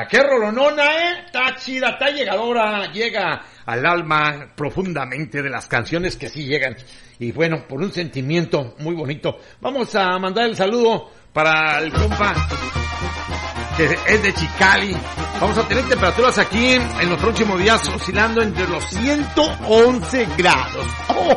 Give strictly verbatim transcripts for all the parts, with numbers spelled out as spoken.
qué rolonona, ¿eh? Está chida, está llegadora, llega al alma profundamente de las canciones que sí llegan. Y bueno, por un sentimiento muy bonito. Vamos a mandar el saludo para el compa que es de Chicali. Vamos a tener temperaturas aquí en los próximos días oscilando entre los ciento once grados. ¡Oh!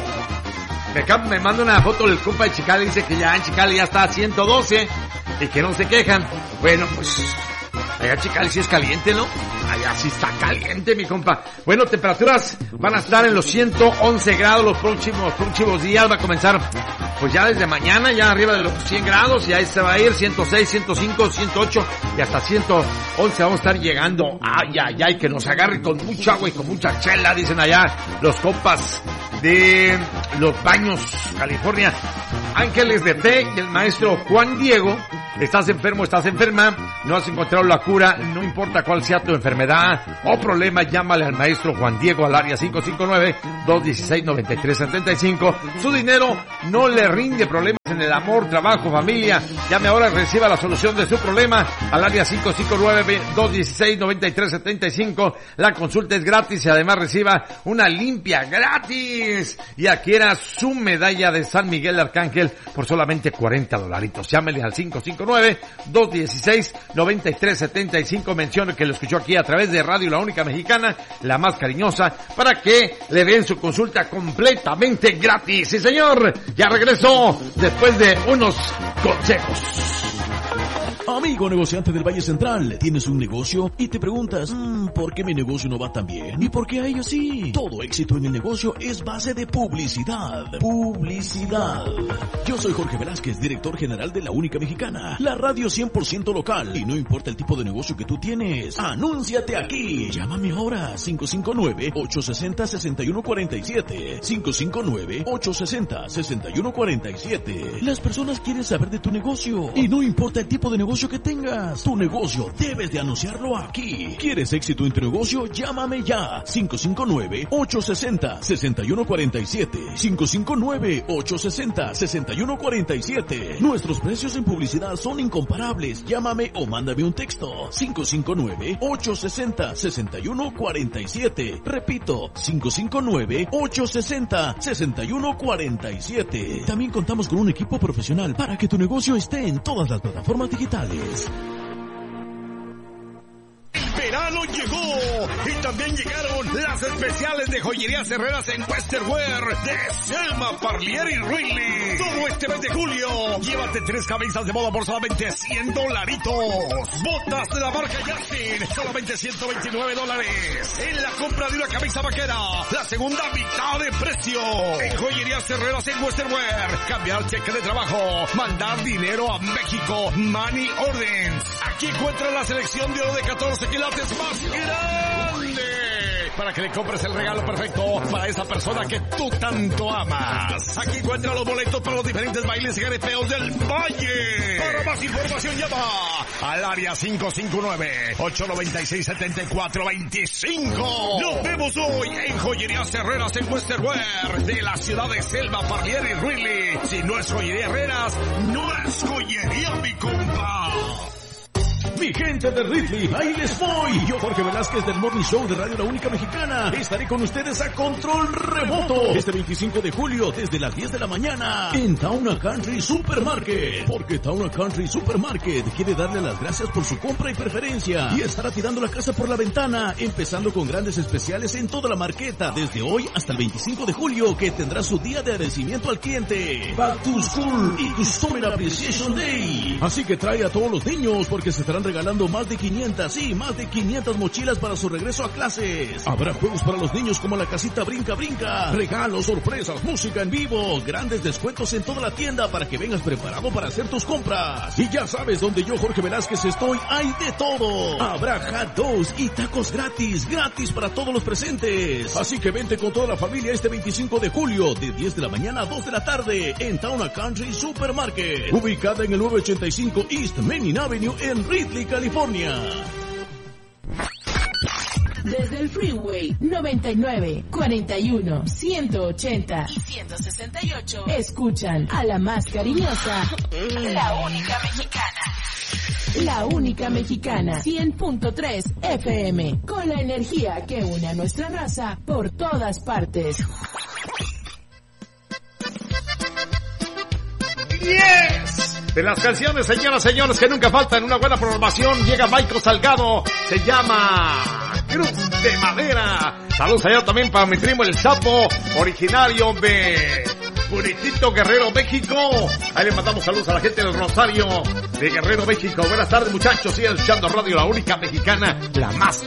Me, me manda una foto del compa de Chicali, dice que ya en Chicali ya está a ciento doce y que no se quejan. Bueno, pues allá Chicali sí es caliente, ¿no? Allá sí está caliente, mi compa. Bueno, temperaturas van a estar en los ciento once grados los próximos próximos días. Va a comenzar pues ya desde mañana, ya arriba de los cien grados, y ahí se va a ir ciento seis, ciento cinco, ciento ocho y hasta ciento once vamos a estar llegando. Ay, ay, ay, que nos agarre con mucha agua y con mucha chela, dicen allá los compas de Los Baños, California. Ángeles de Té y el maestro Juan Diego. Estás enfermo, estás enferma, no has encontrado la cura, no importa cuál sea tu enfermedad o problema, llámale al maestro Juan Diego al área cinco cinco nueve, dos uno seis, nueve tres siete cinco. Su dinero no le rinde, problemas en el amor, trabajo, familia. Llame ahora y reciba la solución de su problema al área cinco cinco nueve, dos uno seis, nueve tres siete cinco. La consulta es gratis y además reciba una limpia gratis y adquiera su medalla de San Miguel Arcángel por solamente cuarenta dolaritos. Llámele al cinco cinco nueve, dos uno seis, nueve tres siete cinco. Mencione que lo escuchó aquí a través de Radio La Única Mexicana, la más cariñosa, para que le den su consulta completamente gratis. Sí, señor, ya regresó después de unos consejos. Amigo negociante del Valle Central, tienes un negocio y te preguntas, mmm, ¿por qué mi negocio no va tan bien? ¿Y por qué a ellos sí? Todo éxito en el negocio es base de publicidad. Publicidad. Yo soy Jorge Velázquez, director general de La Única Mexicana, la radio cien por ciento local. Y no importa el tipo de negocio que tú tienes, anúnciate aquí. Llámame ahora, cinco cinco nueve, ocho seis cero, seis uno cuatro siete. cinco cinco nueve, ocho seis cero, seis uno cuatro siete. Las personas quieren saber de tu negocio y no importa el tipo de negocio que tengas, tu negocio debes de anunciarlo aquí. ¿Quieres éxito en tu negocio? Llámame ya. cinco cinco nueve, ocho seis cero, seis uno cuatro siete. cinco cinco nueve, ocho seis cero, seis uno cuatro siete. Nuestros precios en publicidad son incomparables. Llámame o mándame un texto. cinco cinco nueve, ocho seis cero, seis uno cuatro siete. Repito, cinco cinco nueve, ocho seis cero, seis uno cuatro siete. También contamos con un equipo profesional para que tu negocio esté en todas las plataformas digitales. Verano llegó y también llegaron las especiales de Joyerías Herreras en Western Wear de Selma, Parlier y Riley. Todo este mes de julio, llévate tres camisas de moda por solamente cien dolaritos. Botas de la marca Justin, solamente ciento veintinueve dólares. En la compra de una camisa vaquera, la segunda mitad de precio. En Joyerías Herreras en Western Wear, cambiar cheque de trabajo, mandar dinero a México, Money Orders. Aquí encuentras la selección de oro de catorce quilates más grande para que le compres el regalo perfecto para esa persona que tú tanto amas. Aquí encuentra los boletos para los diferentes bailes y garepeos del Valle. Para más información llama al área cinco cinco nueve, ocho nueve seis, siete cuatro dos cinco. Nos vemos hoy en Joyerías Herreras en Western Wear de la ciudad de Selma, Parlier y Riley. Si no es Joyería Herreras, no es joyería, mi compa. Mi gente de Ridley, ahí les voy. Yo, Jorge Velázquez del Morning Show de Radio La Única Mexicana, estaré con ustedes a control remoto este veinticinco de julio desde las diez de la mañana en Tauna Country Supermarket. Porque Tauna Country Supermarket quiere darle las gracias por su compra y preferencia y estará tirando la casa por la ventana, empezando con grandes especiales en toda la marqueta desde hoy hasta el veinticinco de julio, que tendrá su día de agradecimiento al cliente, Back to School y Customer Appreciation Day. Así que trae a todos los niños porque se estarán regalando más de quinientas, sí, más de quinientas mochilas para su regreso a clases. Habrá juegos para los niños como la casita Brinca Brinca, regalos, sorpresas, música en vivo, grandes descuentos en toda la tienda para que vengas preparado para hacer tus compras. Y ya sabes, donde yo, Jorge Velázquez, estoy, hay de todo. Habrá hot dogs y tacos gratis, gratis para todos los presentes. Así que vente con toda la familia este veinticinco de julio, de diez de la mañana a dos de la tarde, en Tauna Country Supermarket, ubicada en el nueve ochenta y cinco East Main Avenue en Ridley, California. Desde el Freeway noventa y nueve, cuarenta y uno, ciento ochenta y ciento sesenta y ocho, escuchan a la más cariñosa, La Única Mexicana. La Única Mexicana, cien punto tres F M, con la energía que une a nuestra raza por todas partes. Yes. De las canciones, señoras, señores, que nunca faltan en una buena programación, llega Michael Salgado, se llama Cruz de Madera. Saludos allá también para mi primo El Sapo, originario de Puritito, Guerrero, México. Ahí le mandamos saludos a la gente del Rosario de Guerrero, México. Buenas tardes, muchachos, sigan escuchando Radio La Única Mexicana, la más